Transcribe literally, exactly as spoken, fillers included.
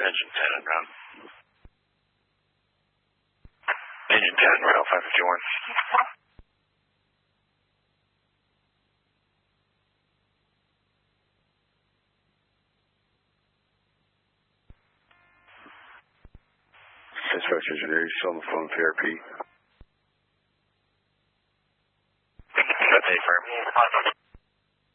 Engine ten and ground. Engine ten, rail five fifty-one. Dispatch engineer, you still on the phone with A R P? That's A firm.